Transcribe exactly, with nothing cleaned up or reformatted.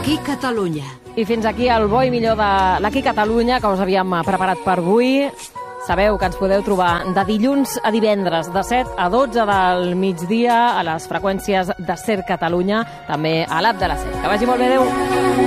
L'Aquí Catalunya. I fins aquí el bo i millor de l'Aquí Catalunya que us havíem preparat per avui. Sabeu que ens podeu trobar de dilluns a divendres, de set a dotze del migdia, a les freqüències de SER Catalunya, també a l'app de la SER. Que vagi molt bé, adeu!